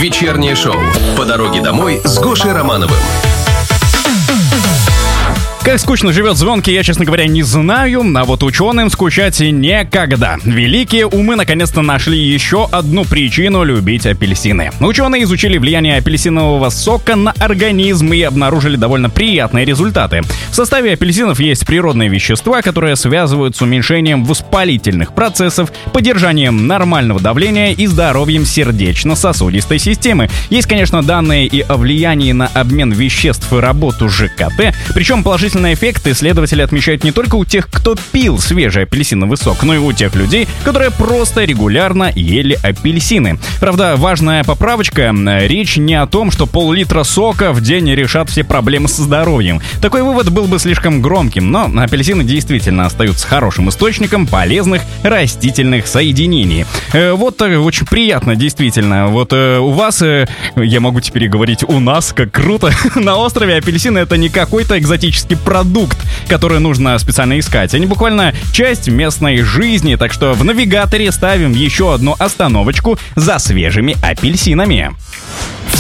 Вечернее шоу «По дороге домой» с Гошей Романовым. Как скучно живет Звонкий, я, честно говоря, не знаю, а вот ученым скучать некогда. Великие умы наконец-то нашли еще одну причину любить апельсины. Ученые изучили влияние апельсинового сока на организм и обнаружили довольно приятные результаты. В составе апельсинов есть природные вещества, которые связывают с уменьшением воспалительных процессов, поддержанием нормального давления и здоровьем сердечно-сосудистой системы. Есть, конечно, данные и о влиянии на обмен веществ и работу ЖКТ, причем положительные эффекты исследователи отмечают не только у тех, кто пил свежий апельсиновый сок, но и у тех людей, которые просто регулярно ели апельсины. Правда, важная поправочка: речь не о том, что пол-литра сока в день решат все проблемы со здоровьем. Такой вывод был бы слишком громким, но апельсины действительно остаются хорошим источником полезных растительных соединений. Вот очень приятно, действительно. Вот у вас, я могу теперь говорить у нас, как круто, на острове апельсины — это не какой-то экзотический продукт, который нужно специально искать. Они буквально часть местной жизни, так что в навигаторе ставим еще одну остановочку за свежими апельсинами.